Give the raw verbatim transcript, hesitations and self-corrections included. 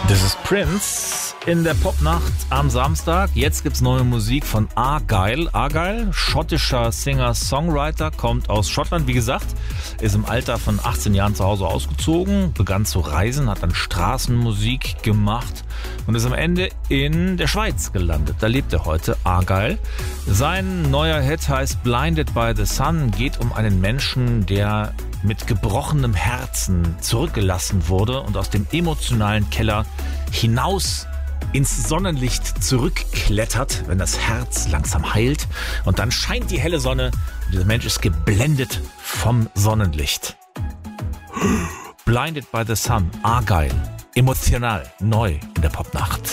Das ist Prince in der Popnacht am Samstag. Jetzt gibt's neue Musik von Argyle. Argyle, schottischer Singer-Songwriter, kommt aus Schottland. Wie gesagt, ist im Alter von achtzehn Jahren zu Hause ausgezogen, begann zu reisen, hat dann Straßenmusik gemacht und ist am Ende in der Schweiz gelandet. Da lebt er heute, Argyle. Sein neuer Hit heißt Blinded by the Sun, geht um einen Menschen, der mit gebrochenem Herzen zurückgelassen wurde und aus dem emotionalen Keller hinaus ins Sonnenlicht zurückklettert, wenn das Herz langsam heilt. Und dann scheint die helle Sonne und dieser Mensch ist geblendet vom Sonnenlicht. Blinded by the Sun, Argyle. Emotional, neu in der Popnacht.